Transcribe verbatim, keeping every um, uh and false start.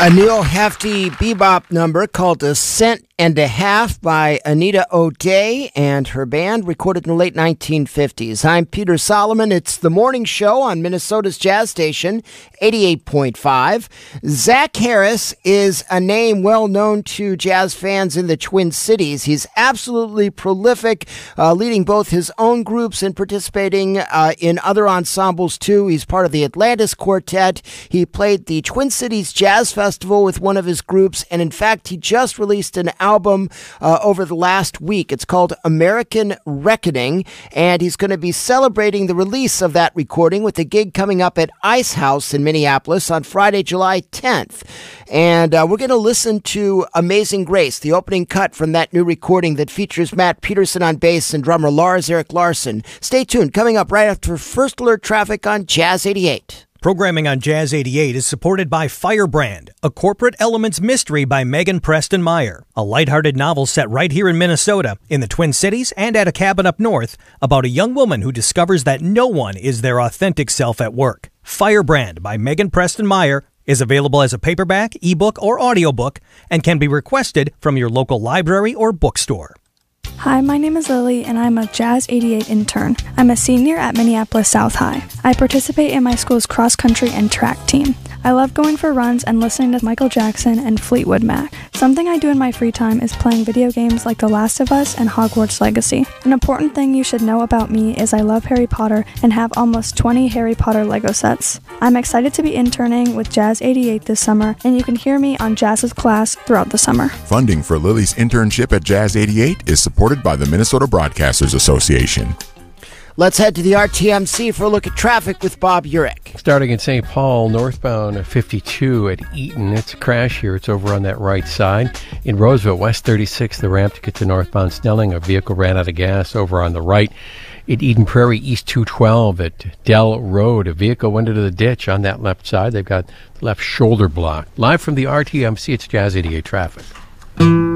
A new hefty bebop number called A Cent and a Half by Anita O'Day and her band, recorded in the late nineteen fifties. I'm Peter Solomon. It's the morning show on Minnesota's Jazz Station, eighty-eight point five. Zach Harris is a name well known to jazz fans in the Twin Cities. He's absolutely prolific, uh, leading both his own groups and participating uh, in other ensembles too. He's part of the Atlantis Quartet. He played the Twin Cities Jazz Festival with one of his groups, and in fact, he just released an album uh, over the last week. It's called American Reckoning, and he's going to be celebrating the release of that recording with a gig coming up at Ice House in Minneapolis on Friday, July tenth. And uh, we're going to listen to Amazing Grace, the opening cut from that new recording that features Matt Peterson on bass and drummer Lars Erik Larsson. Stay tuned. Coming up right after First Alert Traffic on Jazz eighty-eight. Programming on Jazz eighty-eight is supported by Firebrand, a corporate elements mystery by Megan Preston Meyer, a lighthearted novel set right here in Minnesota, in the Twin Cities and at a cabin up north, about a young woman who discovers that no one is their authentic self at work. Firebrand by Megan Preston Meyer is available as a paperback, ebook, or audiobook and can be requested from your local library or bookstore. Hi, my name is Lily, and I'm a Jazz eighty-eight intern. I'm a senior at Minneapolis South High. I participate in my school's cross-country and track team. I love going for runs and listening to Michael Jackson and Fleetwood Mac. Something I do in my free time is playing video games like The Last of Us and Hogwarts Legacy. An important thing you should know about me is I love Harry Potter and have almost twenty Harry Potter Lego sets. I'm excited to be interning with Jazz eighty-eight this summer, and you can hear me on Jazz's class throughout the summer. Funding for Lily's internship at Jazz eighty-eight is supported by the Minnesota Broadcasters Association. Let's head to the R T M C for a look at traffic with Bob Urich. Starting in Saint Paul, northbound fifty-two at Eaton. It's a crash here. It's over on that right side. In Roseville, West thirty-six, the ramp to get to northbound Snelling. A vehicle ran out of gas over on the right. At Eden Prairie, East two twelve at Dell Road, a vehicle went into the ditch on that left side. They've got the left shoulder blocked. Live from the R T M C, it's Jazz eighty-eight traffic.